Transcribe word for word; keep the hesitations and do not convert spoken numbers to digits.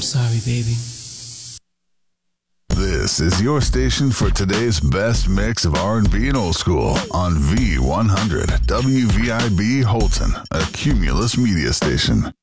I'm sorry, baby. This is your station for today's best mix of R and B and old school on V one hundred W V I B Holton, a Cumulus media station.